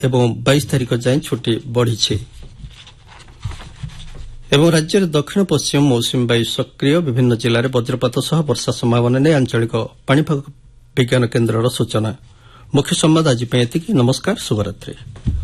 ଏବଂ 22 ତାରିଖ ଯାଏଁ ଛୁଟି ବଢ଼ିଛି। ଏବଂ ରାଜ୍ୟରେ ଦକ୍ଷିଣ ପଶ୍ଚିମ ମୌସୁମୀ ବାୟୁ ସକ୍ରିୟ, ବିଭିନ୍ନ ଜିଲ୍ଲାରେ ବଜ୍ରପାତ ସହ ବର୍ଷା ସମ୍ଭାବନା ନେଇ ଆଞ୍ଚଳିକ ପାଣିପାଗ ବିଜ୍ଞାନ କେନ୍ଦ୍ରର ସୂଚନା। ମୁଖ୍ୟ ସମ୍ବାଦ ଆଜି ପାଇଁ ଏତିକି। ନମସ୍କାର, ଶୁଭରାତ୍ରି।